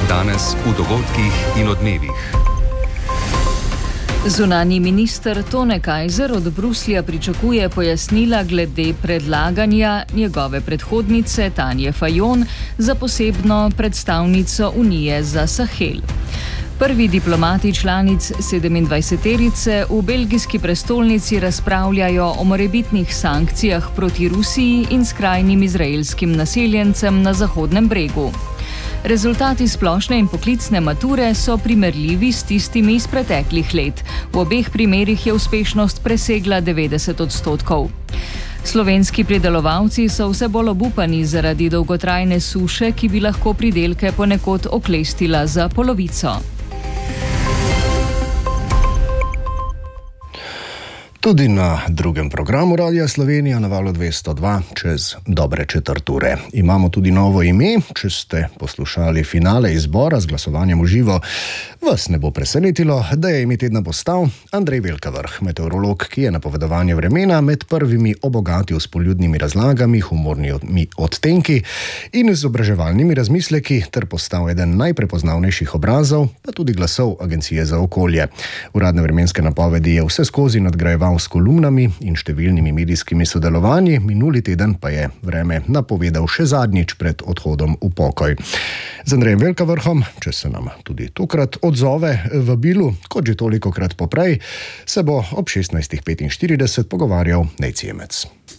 Danes v dogodkih in odmevih. Zunanji minister Tone Kajzer od Bruslja pričakuje pojasnila glede predlaganja njegove predhodnice Tanje Fajon za posebno predstavnico Unije za Sahel. Prvi diplomati članic 27-terice v belgijski prestolnici razpravljajo o morebitnih sankcijah proti Rusiji in skrajnim izraelskim naseljencem na Zahodnem bregu. Rezultati splošne in poklicne mature so primerljivi s tistimi iz preteklih let. V obeh primerih je uspešnost presegla 90%. Slovenski pridelovalci so vse bolj obupani zaradi dolgotrajne suše, ki bi lahko pridelke ponekod oklestila za polovico. Tudi na drugem programu Radia Slovenija na valu 202 čez dobre četrt ure. Imamo tudi novo ime. Če ste poslušali finale izbora z glasovanjem v živo, vas ne bo presenetilo, da je ime tedna postal Andrej Velkavrh, meteorolog, ki je napovedovanje vremena med prvimi obogatil s poljudnimi razlagami, humornimi odtenki in izobraževalnimi razmisleki ter postal eden najprepoznavnejših obrazov, pa tudi glasov Agencije za okolje. Uradne vremenske napovedi je vse skozi nadgrajeval s kolumnami in številnimi medijskimi sodelovanji, minuli teden pa je vreme napovedal še zadnjič pred odhodom v pokoj. Z Andrejem Velkavrhom, če se nam tudi tokrat odzove v bilu, kot že tolikokrat poprej, se bo ob 16:45 pogovarjal Nejc Jemec.